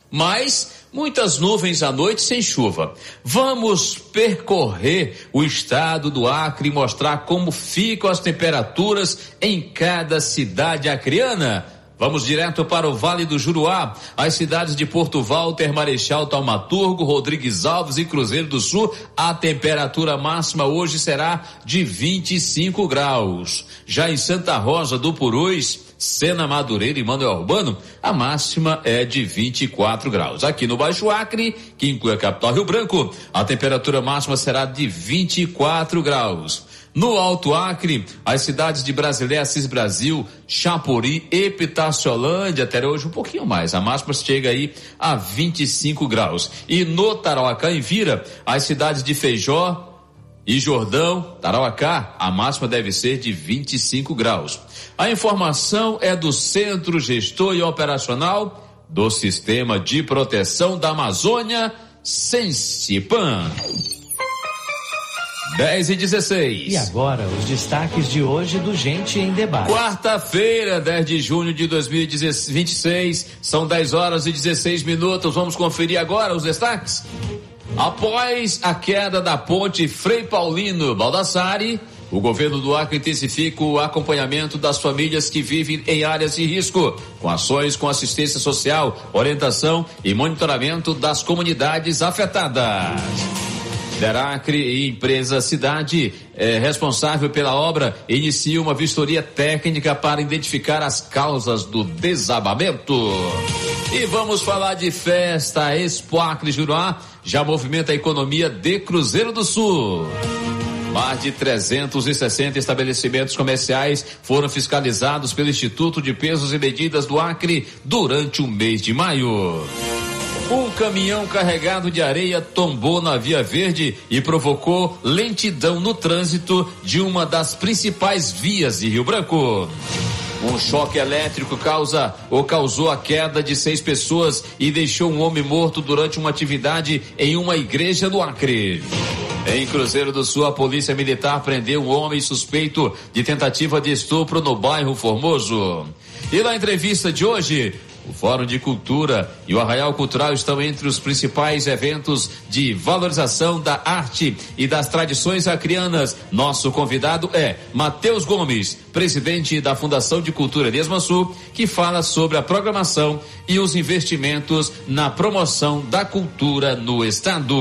mas muitas nuvens à noite sem chuva. Vamos percorrer o estado do Acre e mostrar como ficam as temperaturas em cada cidade acreana. Vamos direto para o Vale do Juruá, as cidades de Porto Walter, Marechal Taumaturgo, Rodrigues Alves e Cruzeiro do Sul. A temperatura máxima hoje será de 25 graus. Já em Santa Rosa do Purus, Sena, Madureira e Manuel Urbano, a máxima é de 24 graus. Aqui no Baixo Acre, que inclui a capital Rio Branco, a temperatura máxima será de 24 graus. No Alto Acre, as cidades de Brasileia, Assis Brasil, Chapuri, Epitaciolândia, até hoje um pouquinho mais, a máxima chega aí a 25 graus. E no Tarauacá, em Vira, as cidades de Feijó e Jordão, Tarauacá, a máxima deve ser de 25 graus. A informação é do Centro Gestor e Operacional do Sistema de Proteção da Amazônia, Sensipan. 10:16. E agora, os destaques de hoje do Gente em Debate. Quarta-feira, 10 de junho de 2026, são 10h16. Vamos conferir agora os destaques. Após a queda da ponte Frei Paulino Baldassari, o governo do Acre intensifica o acompanhamento das famílias que vivem em áreas de risco, com ações com assistência social, orientação e monitoramento das comunidades afetadas. Deracre e empresa Cidade responsável pela obra inicia uma vistoria técnica para identificar as causas do desabamento. E vamos falar de festa. Expo Acre Juruá já movimenta a economia de Cruzeiro do Sul. Mais de 360 estabelecimentos comerciais foram fiscalizados pelo Instituto de Pesos e Medidas do Acre durante o mês de maio. Um caminhão carregado de areia tombou na Via Verde e provocou lentidão no trânsito de uma das principais vias de Rio Branco. Um choque elétrico causou a queda de 6 pessoas e deixou um homem morto durante uma atividade em uma igreja do Acre. Em Cruzeiro do Sul, a Polícia Militar prendeu um homem suspeito de tentativa de estupro no bairro Formoso. E na entrevista de hoje, o Fórum de Cultura e o Arraial Cultural estão entre os principais eventos de valorização da arte e das tradições acreanas. Nosso convidado é Matheus Gomes, presidente da Fundação de Cultura de Esmançu, que fala sobre a programação e os investimentos na promoção da cultura no estado.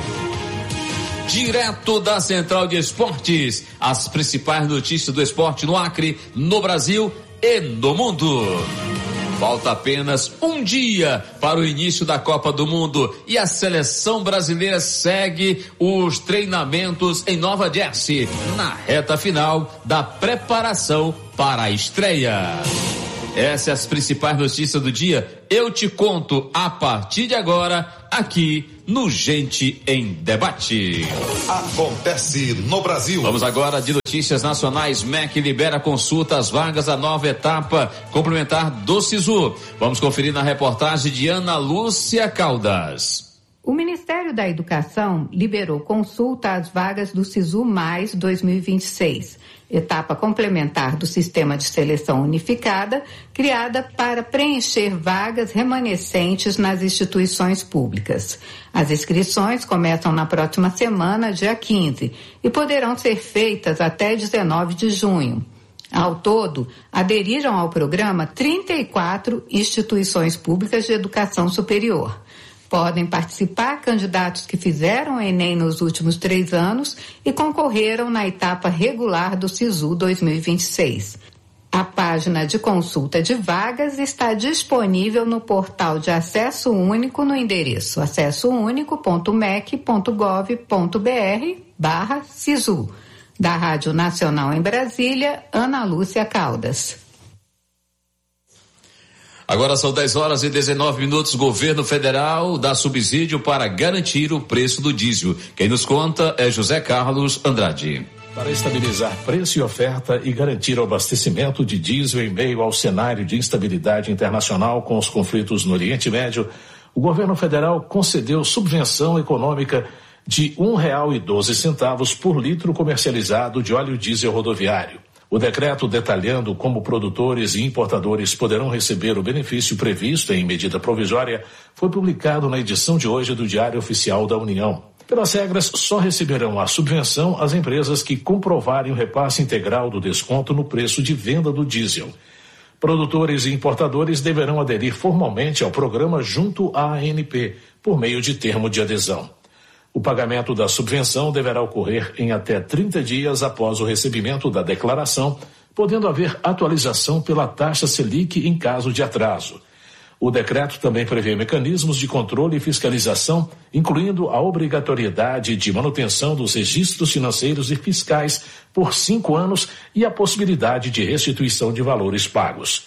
Direto da Central de Esportes, as principais notícias do esporte no Acre, no Brasil e no mundo. Falta apenas um dia para o início da Copa do Mundo e a seleção brasileira segue os treinamentos em Nova Jersey, na reta final da preparação para a estreia. Essas são as principais notícias do dia. Eu te conto a partir de agora, aqui no Gente em Debate. Acontece no Brasil. Vamos agora de notícias nacionais. MEC libera consulta às vagas da nova etapa complementar do SISU. Vamos conferir na reportagem de Ana Lúcia Caldas. O Ministério da Educação liberou consulta às vagas do SISU Mais 2026, etapa complementar do Sistema de Seleção Unificada, criada para preencher vagas remanescentes nas instituições públicas. As inscrições começam na próxima semana, dia 15, e poderão ser feitas até 19 de junho. Ao todo, aderiram ao programa 34 instituições públicas de educação superior. Podem participar candidatos que fizeram o Enem nos últimos 3 anos e concorreram na etapa regular do SISU 2026. A página de consulta de vagas está disponível no portal de Acesso Único no endereço acessounico.mec.gov.br/SISU. Da Rádio Nacional em Brasília, Ana Lúcia Caldas. Agora são 10h19. Governo federal dá subsídio para garantir o preço do diesel. Quem nos conta é José Carlos Andrade. Para estabilizar preço e oferta e garantir o abastecimento de diesel em meio ao cenário de instabilidade internacional com os conflitos no Oriente Médio, o governo federal concedeu subvenção econômica de R$ 1,12 por litro comercializado de óleo diesel rodoviário. O decreto detalhando como produtores e importadores poderão receber o benefício previsto em medida provisória foi publicado na edição de hoje do Diário Oficial da União. Pelas regras, só receberão a subvenção as empresas que comprovarem o repasse integral do desconto no preço de venda do diesel. Produtores e importadores deverão aderir formalmente ao programa junto à ANP, por meio de termo de adesão. O pagamento da subvenção deverá ocorrer em até 30 dias após o recebimento da declaração, podendo haver atualização pela taxa Selic em caso de atraso. O decreto também prevê mecanismos de controle e fiscalização, incluindo a obrigatoriedade de manutenção dos registros financeiros e fiscais por 5 anos e a possibilidade de restituição de valores pagos.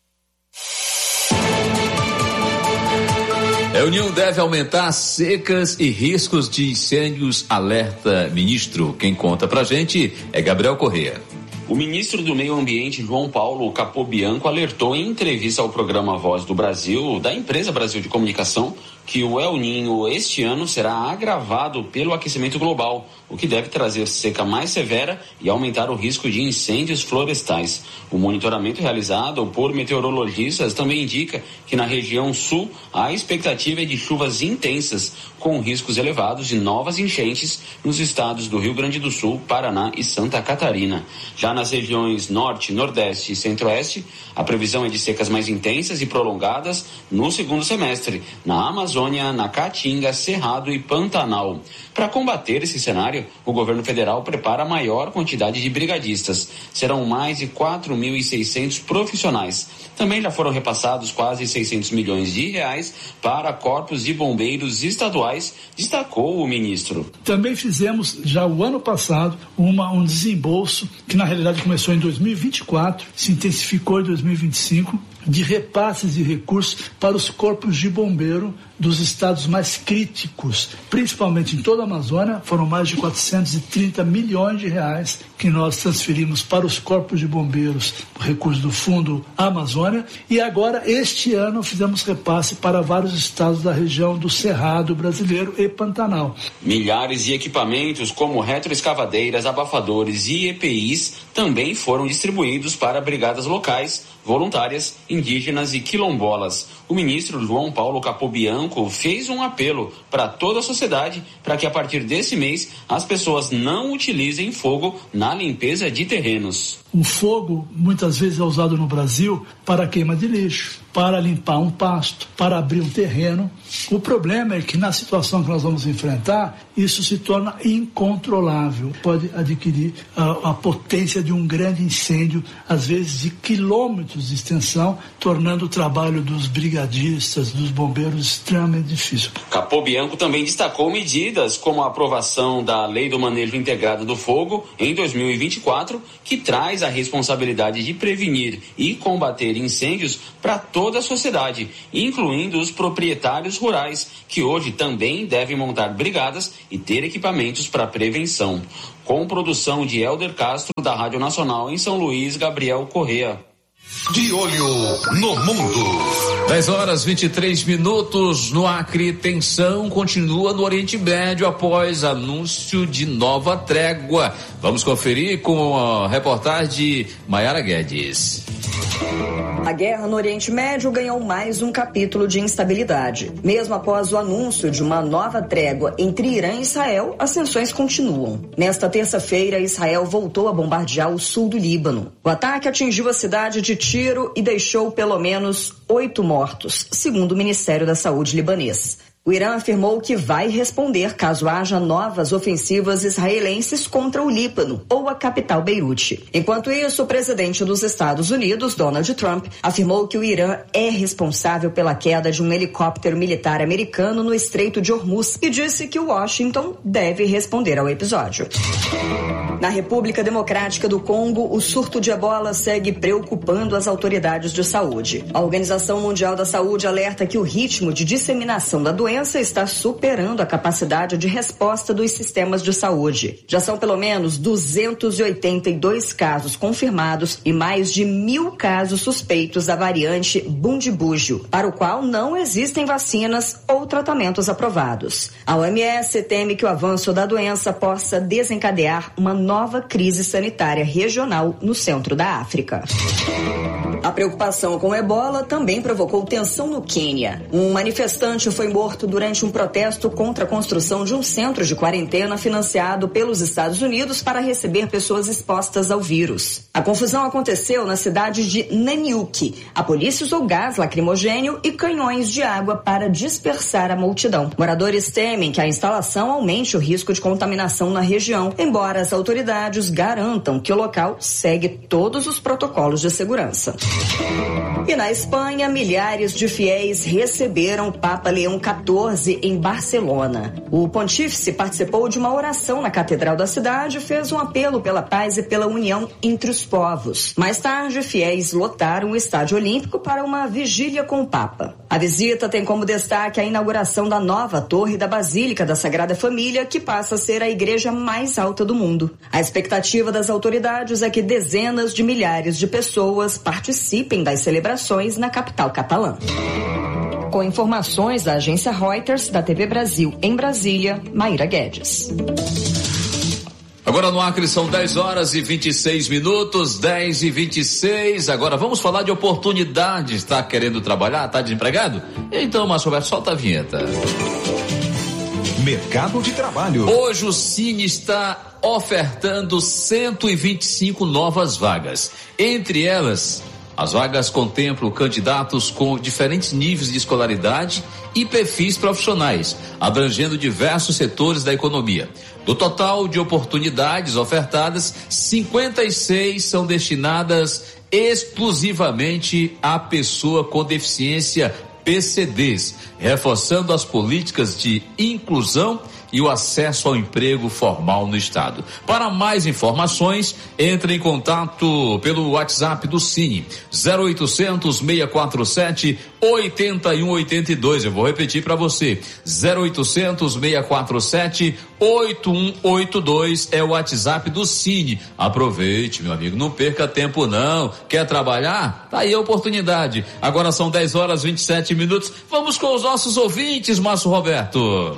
A União deve aumentar secas e riscos de incêndios, alerta ministro. Quem conta pra gente é Gabriel Corrêa. O ministro do Meio Ambiente, João Paulo Capobianco, alertou em entrevista ao programa Voz do Brasil, da empresa Brasil de Comunicação, que o El Niño este ano será agravado pelo aquecimento global, o que deve trazer seca mais severa e aumentar o risco de incêndios florestais. O monitoramento realizado por meteorologistas também indica que na região sul a expectativa é de chuvas intensas, com riscos elevados de novas enchentes nos estados do Rio Grande do Sul, Paraná e Santa Catarina. Já nas regiões norte, nordeste e centro-oeste, a previsão é de secas mais intensas e prolongadas no segundo semestre, na Amazônia, na Caatinga, Cerrado e Pantanal. Para combater esse cenário, o governo federal prepara a maior quantidade de brigadistas. Serão mais de 4.600 profissionais. Também já foram repassados quase 600 milhões de reais para corpos de bombeiros estaduais, destacou o ministro. Também fizemos já o ano passado um desembolso que na realidade começou em 2024, se intensificou em 2025, de repasses de recursos para os corpos de bombeiro dos estados mais críticos, principalmente em toda a Amazônia. Foram mais de 430 milhões de reais que nós transferimos para os corpos de bombeiros, recursos do Fundo Amazônia, e agora este ano fizemos repasse para vários estados da região do Cerrado brasileiro e Pantanal. Milhares de equipamentos como retroescavadeiras, abafadores e EPIs também foram distribuídos para brigadas locais, voluntárias, indígenas e quilombolas. O ministro João Paulo Capobianco fez um apelo para toda a sociedade para que a partir desse mês as pessoas não utilizem fogo na limpeza de terrenos. O fogo muitas vezes é usado no Brasil para queima de lixo, para limpar um pasto, para abrir um terreno. O problema é que na situação que nós vamos enfrentar, isso se torna incontrolável. Pode adquirir a potência de um grande incêndio, às vezes de quilômetros de extensão, tornando o trabalho dos brigadistas, dos bombeiros extremamente difícil. Capobianco também destacou medidas como a aprovação da Lei do Manejo Integrado do Fogo em 2024, que traz a responsabilidade de prevenir e combater incêndios para toda a sociedade, incluindo os proprietários rurais, que hoje também devem montar brigadas e ter equipamentos para prevenção. Com produção de Helder Castro, da Rádio Nacional em São Luís, Gabriel Corrêa. De olho no mundo. 10h23 no Acre. Tensão continua no Oriente Médio após anúncio de nova trégua. Vamos conferir com a reportagem de Mayara Guedes. A guerra no Oriente Médio ganhou mais um capítulo de instabilidade. Mesmo após o anúncio de uma nova trégua entre Irã e Israel, as tensões continuam. Nesta terça-feira, Israel voltou a bombardear o sul do Líbano. O ataque atingiu a cidade de Tiro e deixou pelo menos 8 mortos, segundo o Ministério da Saúde libanês. O Irã afirmou que vai responder caso haja novas ofensivas israelenses contra o Líbano ou a capital Beirute. Enquanto isso, o presidente dos Estados Unidos, Donald Trump, afirmou que o Irã é responsável pela queda de um helicóptero militar americano no Estreito de Hormuz e disse que Washington deve responder ao episódio. Na República Democrática do Congo, o surto de ebola segue preocupando as autoridades de saúde. A Organização Mundial da Saúde alerta que o ritmo de disseminação da doença doença está superando a capacidade de resposta dos sistemas de saúde. Já são pelo menos 282 casos confirmados e mais de 1.000 casos suspeitos da variante Bundibugyo, para o qual não existem vacinas ou tratamentos aprovados. A OMS teme que o avanço da doença possa desencadear uma nova crise sanitária regional no centro da África. A preocupação com o ebola também provocou tensão no Quênia. Um manifestante foi morto durante um protesto contra a construção de um centro de quarentena financiado pelos Estados Unidos para receber pessoas expostas ao vírus. A confusão aconteceu na cidade de Nanyuki. A polícia usou gás lacrimogênio e canhões de água para dispersar a multidão. Moradores temem que a instalação aumente o risco de contaminação na região, embora as autoridades garantam que o local segue todos os protocolos de segurança. E na Espanha, milhares de fiéis receberam o Papa Leão XIV em Barcelona. O pontífice participou de uma oração na catedral da cidade e fez um apelo pela paz e pela união entre os povos. Mais tarde, fiéis lotaram o Estádio Olímpico para uma vigília com o Papa. A visita tem como destaque a inauguração da nova torre da Basílica da Sagrada Família, que passa a ser a igreja mais alta do mundo. A expectativa das autoridades é que dezenas de milhares de pessoas participem das celebrações na capital catalã. Com informações da agência Reuters, da TV Brasil em Brasília, Maíra Guedes. Agora no Acre são 10 horas e 26 minutos, 10 e 26. Agora vamos falar de oportunidades. Está querendo trabalhar? Está desempregado? Então, Márcio Roberto, solta a vinheta. Mercado de trabalho. Hoje o Cine está ofertando 125 novas vagas. Entre elas, as vagas contemplam candidatos com diferentes níveis de escolaridade e perfis profissionais, abrangendo diversos setores da economia. Do total de oportunidades ofertadas, 56 são destinadas exclusivamente à pessoa com deficiência PCDs, reforçando as políticas de inclusão e o acesso ao emprego formal no estado. Para mais informações, entre em contato pelo WhatsApp do Cine, 0800 647 8182. Eu vou repetir para você, 0800 647 8182 é o WhatsApp do Cine. Aproveite, meu amigo, não perca tempo não. Quer trabalhar? Tá aí a oportunidade. Agora são 10 horas e 27 minutos. Vamos com os nossos ouvintes, Márcio Roberto.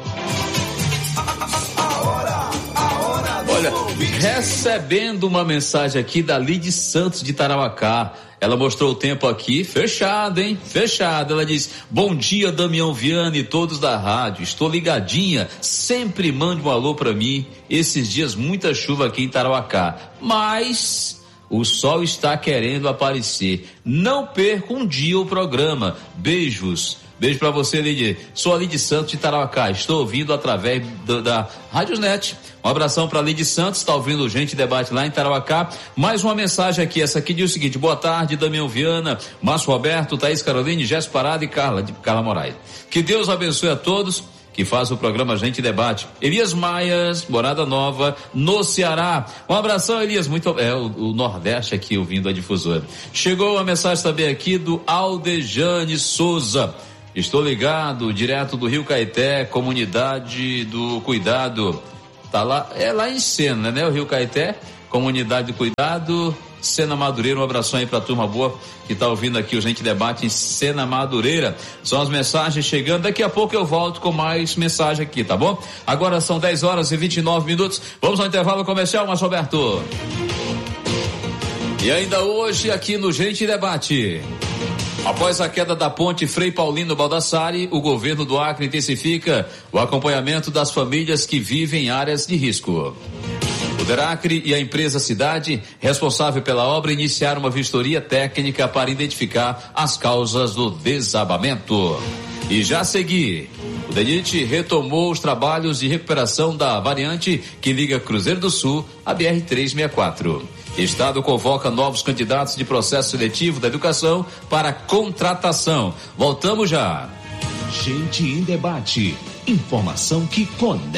Olha, recebendo uma mensagem aqui da Lidy Santos de Tarauacá. Ela mostrou o tempo aqui, fechado, hein? Fechado. Ela diz: bom dia, Damião Viana e todos da rádio. Estou ligadinha, sempre mande um alô pra mim. Esses dias muita chuva aqui em Tarauacá, mas o sol está querendo aparecer. Não perca um dia o programa. Beijos. Beijo pra você, Lidy. Sou a Lidy Santos de Tarauacá. Estou ouvindo através da Rádio Net. Um abração pra Lidy Santos, está ouvindo o Gente Debate lá em Tarauacá. Mais uma mensagem aqui, essa aqui diz o seguinte: boa tarde, Damião Viana, Márcio Roberto, Thaís Caroline, Jéssica Parada e Carla Moraes. Que Deus abençoe a todos que faz o programa Gente Debate. Elias Maias, Morada Nova, no Ceará. Um abração, Elias. O Nordeste aqui ouvindo a difusora. Chegou a mensagem também aqui do Aldejane Souza. Estou ligado, direto do Rio Caeté, comunidade do cuidado. Tá lá, é lá em Sena, né? O Rio Caeté, comunidade do cuidado, Sena Madureira. Um abração aí pra turma boa que tá ouvindo aqui o Gente Debate em Sena Madureira. São as mensagens chegando. Daqui a pouco eu volto com mais mensagem aqui, tá bom? Agora são 10 horas e 29 minutos. Vamos ao intervalo comercial, Márcio Roberto. E ainda hoje aqui no Gente Debate. Após a queda da ponte Frei Paulino Baldassarri, o governo do Acre intensifica o acompanhamento das famílias que vivem em áreas de risco. O DERACRE e a empresa Cidade, responsável pela obra, iniciaram uma vistoria técnica para identificar as causas do desabamento. E já a seguir, o DENIT retomou os trabalhos de recuperação da variante que liga Cruzeiro do Sul à BR-364. Estado convoca novos candidatos de processo seletivo da educação para contratação. Voltamos já. Gente em Debate. Informação que conecta.